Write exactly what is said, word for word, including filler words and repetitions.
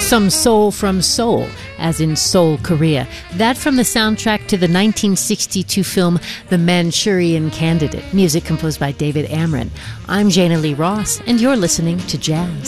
some soul from Seoul, as in Seoul, Korea. That from the soundtrack to the nineteen sixty-two film The Manchurian Candidate, music composed by David Amron. I'm Jana Lee Ross, and you're listening to Jazz